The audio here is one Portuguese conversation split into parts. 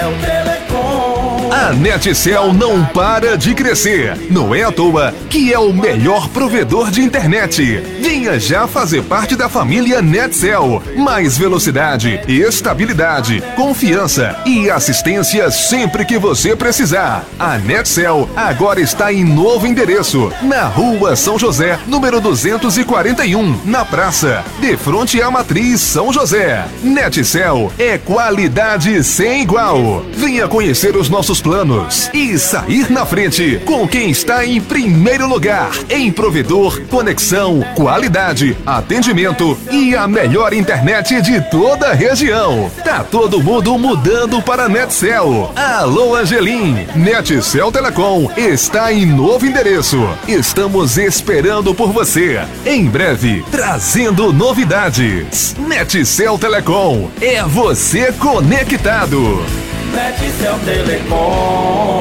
Netcel Telecom. A Netcel não para de crescer. Não é à toa que é o melhor provedor de internet. Venha já fazer parte da família Netcel. Mais velocidade, estabilidade, confiança e assistência sempre que você precisar. A Netcel agora está em novo endereço, na Rua São José, número 241, na praça, de frente à Matriz São José. Netcel é qualidade sem igual. Venha conhecer os nossos planos e sair na frente com quem está em primeiro lugar em provedor, conexão, qualidade, atendimento e a melhor internet de toda a região. Tá todo mundo mudando para Netcel. Alô, Angelim. Netcel Telecom está em novo endereço. Estamos esperando por você. Em breve, trazendo novidades. Netcel Telecom é você conectado. Netcel Telecom.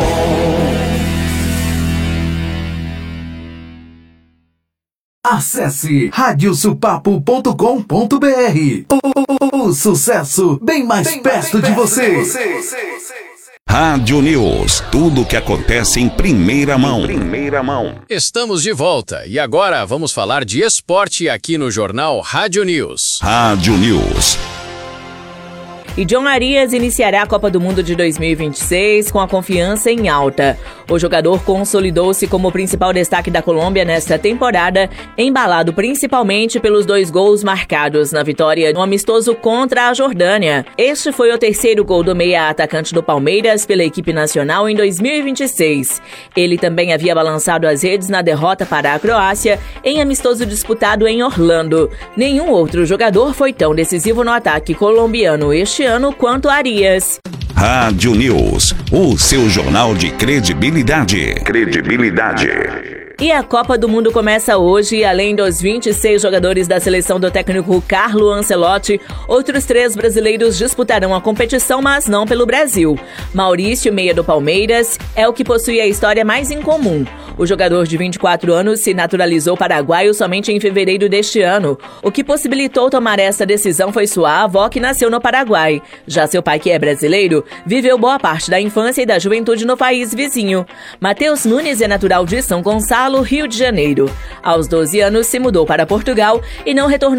Acesse radiosupapo.com.br. O sucesso bem mais perto de você. Rádio News, tudo o que acontece em primeira mão. Estamos de volta e agora vamos falar de esporte aqui no jornal Rádio News. Rádio News. E John Arias iniciará a Copa do Mundo de 2026 com a confiança em alta. O jogador consolidou-se como o principal destaque da Colômbia nesta temporada, embalado principalmente pelos 2 gols marcados na vitória no amistoso contra a Jordânia. Este foi o terceiro gol do meia atacante do Palmeiras pela equipe nacional em 2026. Ele também havia balançado as redes na derrota para a Croácia em amistoso disputado em Orlando. Nenhum outro jogador foi tão decisivo no ataque colombiano este ano quanto Arias. Rádio News, o seu jornal de credibilidade. E a Copa do Mundo começa hoje e além dos 26 jogadores da seleção do técnico Carlo Ancelotti, outros 3 brasileiros disputarão a competição, mas não pelo Brasil. Maurício, meia do Palmeiras, é o que possui a história mais incomum. O jogador de 24 anos se naturalizou paraguaio somente em fevereiro deste ano. O que possibilitou tomar essa decisão foi sua avó, que nasceu no Paraguai. Já seu pai, que é brasileiro, viveu boa parte da infância e da juventude no país vizinho. Matheus Nunes é natural de São Gonçalo, Rio de Janeiro. Aos 12 anos se mudou para Portugal e não retornou